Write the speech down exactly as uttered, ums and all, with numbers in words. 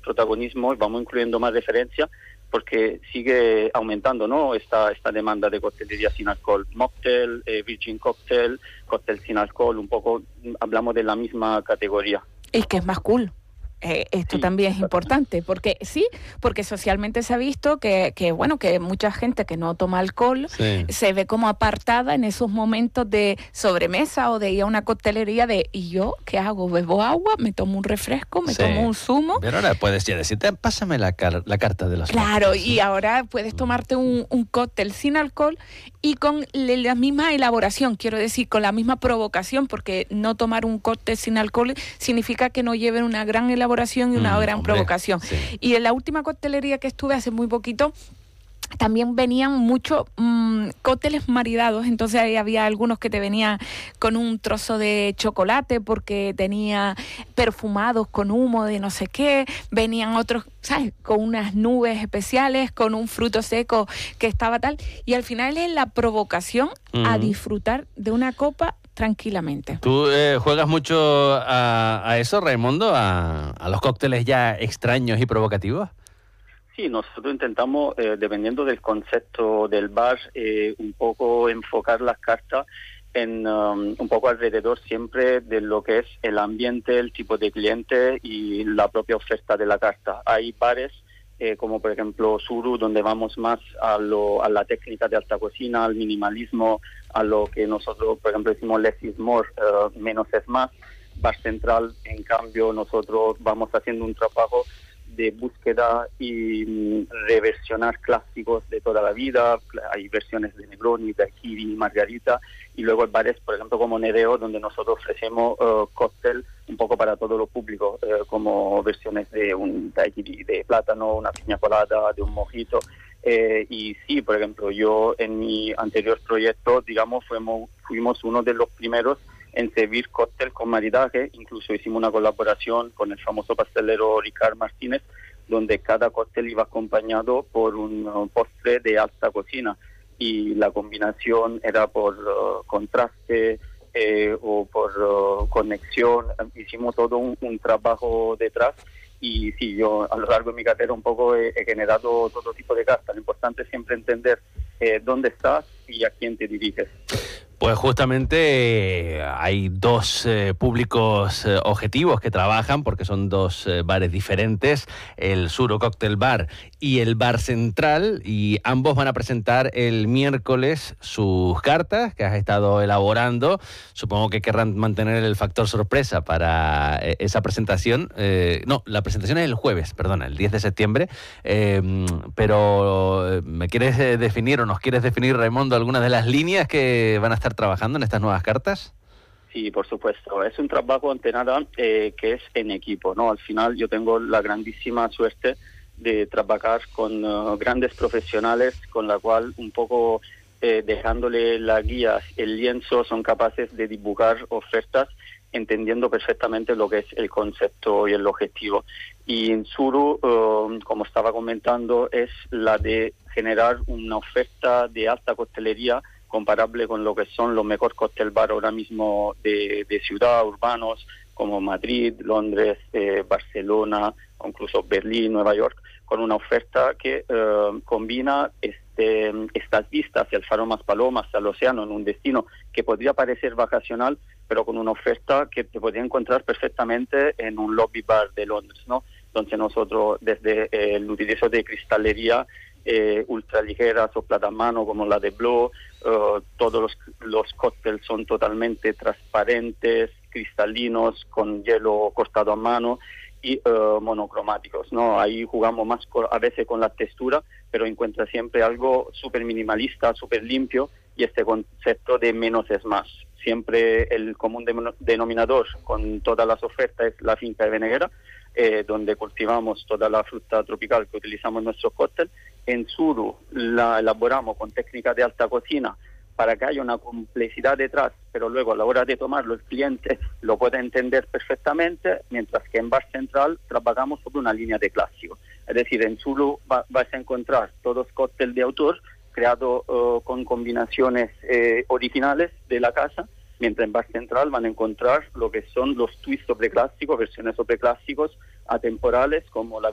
protagonismo y vamos incluyendo más referencias porque sigue aumentando, ¿no? Esta, esta demanda de coctelería sin alcohol. Mocktail, eh, virgin cocktail, cóctel sin alcohol, un poco hablamos de la misma categoría. Es que es más cool. Eh, esto Sí, también es importante, porque sí, porque socialmente se ha visto que, que bueno, que mucha gente que no toma alcohol Sí. se ve como apartada en esos momentos de sobremesa o de ir a una coctelería de, ¿y yo qué hago? ¿Bebo agua? ¿Me tomo un refresco? ¿Me Sí. tomo un zumo? Pero ahora puedes ya decirte, pásame la, car- la carta de los Claro, cócteles, y ¿no? ahora puedes tomarte un, un cóctel sin alcohol y con le- la misma elaboración, quiero decir, con la misma provocación, porque no tomar un cóctel sin alcohol significa que no lleven una gran elaboración y una Mm, gran hombre, provocación. sí. Y en la última coctelería que estuve hace muy poquito, también venían muchos mmm, cócteles maridados, entonces ahí había algunos que te venían con un trozo de chocolate porque tenía perfumados con humo de no sé qué, venían otros, ¿sabes?, con unas nubes especiales, con un fruto seco que estaba tal, y al final es la provocación Mm. a disfrutar de una copa tranquilamente. ¿Tú eh, juegas mucho a, a eso, Raimundo? A, ¿A los cócteles ya extraños y provocativos? Sí, nosotros intentamos, eh, dependiendo del concepto del bar, eh, un poco enfocar las cartas en um, un poco alrededor siempre de lo que es el ambiente, el tipo de cliente y la propia oferta de la carta. Hay bares eh, como por ejemplo Suru, donde vamos más a, lo, a la técnica de alta cocina, al minimalismo, a lo que nosotros por ejemplo decimos less is more, uh, menos es más. Bar Central, en cambio, nosotros vamos haciendo un trabajo de búsqueda y mm, reversionar clásicos de toda la vida. Hay versiones de Negroni, Daiquiri, Margarita, y luego hay bares, por ejemplo, como Nereo, donde nosotros ofrecemos uh, cóctel un poco para todo lo público, uh, como versiones de un Daiquiri de plátano, una piña colada, de un mojito. Eh, y sí, por ejemplo, yo en mi anterior proyecto, digamos, fuimos, fuimos uno de los primeros en servir cóctel con maridaje. Incluso hicimos una colaboración con el famoso pastelero Ricard Martínez, donde cada cóctel iba acompañado por un uh, postre de alta cocina, y la combinación era por uh, contraste eh, o por uh, conexión. Hicimos todo un, un trabajo detrás, y sí, yo a lo largo de mi carrera un poco he, he generado todo tipo de cartas. Lo importante es siempre entender eh, dónde estás y a quién te diriges. Pues justamente eh, hay dos eh, públicos eh, objetivos que trabajan, porque son dos eh, bares diferentes, el Suru Cocktail Bar y el Bar Central, y ambos van a presentar el miércoles sus cartas que has estado elaborando. Supongo que querrán mantener el factor sorpresa para eh, esa presentación. Eh, no, la presentación es el jueves, perdona, el diez de septiembre, eh, pero ¿me quieres eh, definir o nos quieres definir, Raimundo, algunas de las líneas que van a estar trabajando en estas nuevas cartas? Sí, por supuesto. Es un trabajo ante nada eh, que es en equipo, ¿no? Al final yo tengo la grandísima suerte de trabajar con uh, grandes profesionales, con la cual un poco eh, dejándole la guía, el lienzo, son capaces de dibujar ofertas entendiendo perfectamente lo que es el concepto y el objetivo. Y en Suru, uh, como estaba comentando, es la de generar una oferta de alta coctelería comparable con lo que son los mejores cóctel bar ahora mismo de, de ciudad, urbanos, como Madrid, Londres, eh, Barcelona, o incluso Berlín, Nueva York, con una oferta que eh, combina este, estas vistas hacia el Faro Maspalomas, hacia el océano, en un destino que podría parecer vacacional, pero con una oferta que te podría encontrar perfectamente en un lobby bar de Londres, ¿no? Entonces nosotros, desde eh, el utilizo de cristalería eh, ultraligeras o plata a mano como la de Blue, uh, todos los, los cócteles son totalmente transparentes, cristalinos, con hielo cortado a mano y uh, monocromáticos, ¿no? Ahí jugamos más con, a veces con la textura, pero encuentra siempre algo súper minimalista, súper limpio, y este concepto de menos es más. Siempre el común denominador con todas las ofertas es la finca de Veneguera, eh, donde cultivamos toda la fruta tropical que utilizamos en nuestro cóctel. En Suru la elaboramos con técnicas de alta cocina para que haya una complejidad detrás, pero luego a la hora de tomarlo el cliente lo puede entender perfectamente, mientras que en Bar Central trabajamos sobre una línea de clásico. Es decir, en Suru va, vas a encontrar todos cócteles de autor creados uh, con combinaciones eh, originales de la casa, mientras en Bar Central van a encontrar lo que son los twists sobre clásicos, versiones sobre clásicos atemporales, como la